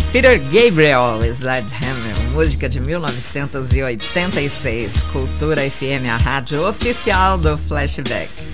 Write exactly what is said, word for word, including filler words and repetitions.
Peter Gabriel, Sledgehammer, música de mil novecentos e oitenta e seis, Cultura F M, a rádio oficial do Flashback.